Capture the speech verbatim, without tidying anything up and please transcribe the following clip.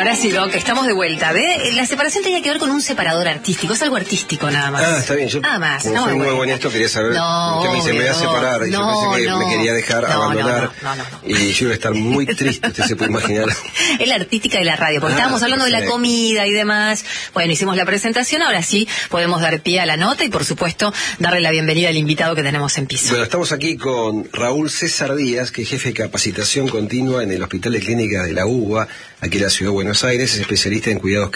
Ahora sí, Doc, estamos de vuelta. ¿Ve? La separación tenía que ver con un separador artístico, es algo artístico nada más. Ah, está bien. Yo, nada más. como No, soy bueno. nuevo en esto, quería saber. No, usted me dice, me voy a obvio, separar. Y no, yo pensé que no. me quería dejar, No, abandonar. no, no, no, no. Y yo iba a estar muy triste, usted se puede imaginar. Es la artística de la radio, porque Ah, estábamos hablando de la perfecto. comida y demás. Bueno, hicimos la presentación, ahora sí podemos dar pie a la nota y, por supuesto, darle la bienvenida al invitado que tenemos en piso. Bueno, estamos aquí con Raúl César Díaz, que es jefe de capacitación continua en el Hospital de Clínicas de la U B A, aquí en la Ciudad de Buenos Aires, es especialista en cuidados